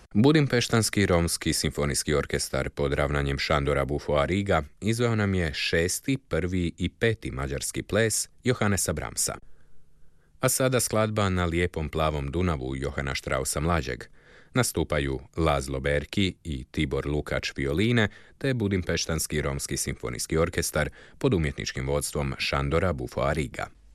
Budimpeštanski romski simfonijski orkestar pod ravnanjem Šandora Bufoa Riga izveo nam je 6., 1. i 5. mađarski ples Johannesa Brahmsa. A sada skladba Na lijepom plavom Dunavu Johana Straussa mlađeg. Nastupaju Laszlo Berki i Tibor Lukač violine, te Budimpeštanski romski simfonijski orkestar pod umjetničkim vodstvom Šandora Bufoa Riga.